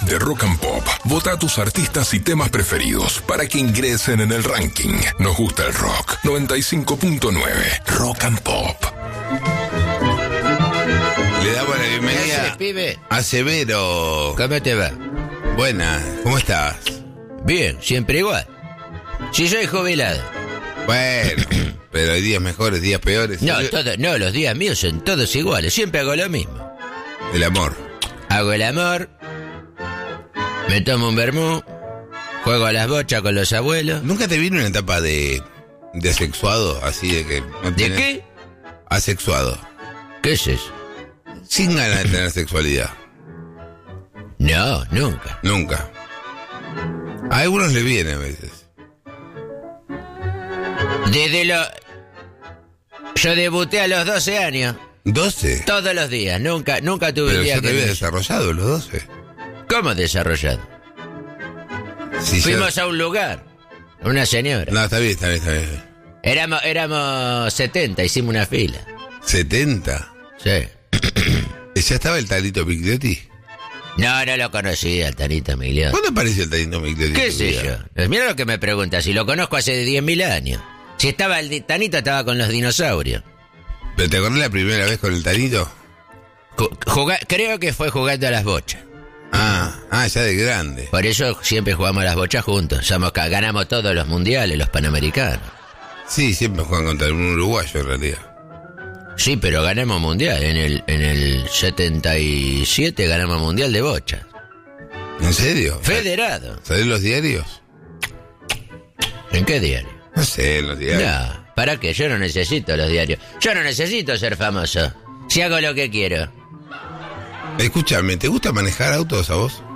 de Rock and Pop. Vota a tus artistas y temas preferidos para que ingresen en el ranking. Nos gusta el rock. 95.9 Rock and Pop. Le damos la bienvenida. ¿Qué haces, pibe? A Severo. ¿Cómo te va? Buenas, ¿cómo estás? Bien, siempre igual. Si soy jubilado. Bueno, pero hay días mejores, días peores. No, los días míos son todos iguales. Siempre hago lo mismo. El amor. Hago el amor, me tomo un vermú, juego a las bochas con los abuelos. ¿Nunca te vino una etapa de asexuado? Así de que... No ¿De tienes... qué? Asexuado. ¿Qué es eso? Sin ganas de tener sexualidad. No, nunca. Nunca. A algunos le viene a veces. Yo debuté a los 12 años. ¿12? Todos los días, nunca tuve Pero un día ya te que... había desarrollado los 12. ¿Cómo desarrollado? Sí, Fuimos a un lugar, una señora. No, está bien. Éramos 70, hicimos una fila. ¿70? Sí. ¿Ya estaba el Tanito Migliotti? No lo conocía, el Tanito Migliotti. ¿Cuándo apareció el Tanito Migliotti? ¿Qué sé yo? Mira lo que me pregunta, si lo conozco hace 10.000 años. Si estaba el Tanito, estaba con los dinosaurios. ¿Pero te acordás la primera vez con el Tanito? Creo que fue jugando a las bochas. Ya de grande. Por eso siempre jugamos a las bochas juntos. Ganamos todos los mundiales, los panamericanos. Sí, siempre juegan contra un uruguayo en realidad. Sí, pero ganamos mundial. En el 77 ganamos mundial de bochas. ¿En serio? Federado. ¿Salen los diarios? ¿En qué diario? No sé, en los diarios. No, ¿para qué? Yo no necesito los diarios. Yo no necesito ser famoso. Si hago lo que quiero. Escúchame, ¿te gusta manejar autos a vos?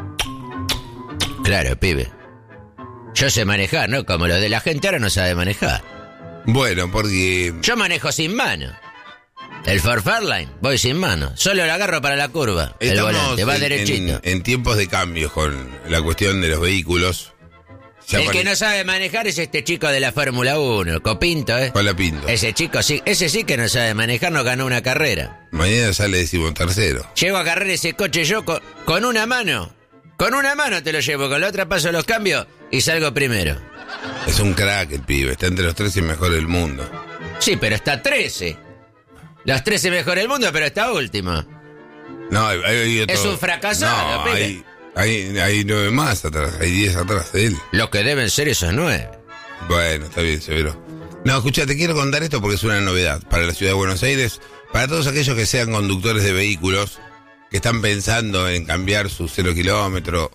Claro, pibe. Yo sé manejar, ¿no? Como lo de la gente ahora no sabe manejar. Bueno, porque... Yo manejo sin mano. El Ford Fairlane, voy sin mano. Solo lo agarro para la curva. El volante, va derechito. En tiempos de cambios con la cuestión de los vehículos. El que no sabe manejar es este chico de la Fórmula 1, Copinto, ¿eh? Con la Pinto. Ese sí que no sabe manejar, no ganó una carrera. Mañana sale 13º. Llego a carrera ese coche yo con una mano. Con una mano te lo llevo, con la otra paso los cambios y salgo primero. Es un crack el pibe, está entre los 13 mejores del mundo. Sí, pero está 13. Los 13 mejores del mundo, pero está último. No, hay otro... Es un fracasado, no, pibe. Hay 9 más atrás, hay 10 atrás de él. Lo que deben ser esos 9. Bueno, está bien, Severo. No, escucha, te quiero contar esto porque es una novedad para la ciudad de Buenos Aires. Para todos aquellos que sean conductores de vehículos, que están pensando en cambiar su 0 kilómetro...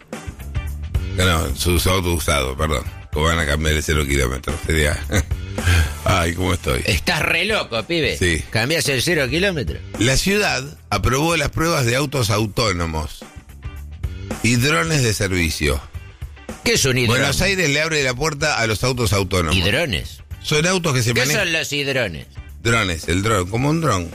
No, su auto usado, perdón. ¿Cómo van a cambiar el 0 kilómetro? Sería... Ay, ¿cómo estoy? Estás re loco, pibe. Sí. ¿Cambiás el 0 kilómetro? La ciudad aprobó las pruebas de autos autónomos y drones de servicio. ¿Qué es un hidrón? Buenos Aires le abre la puerta a los autos autónomos. ¿Hidrones? Son autos que se ¿Qué manejan... son los hidrones? Drones, el dron, como un dron.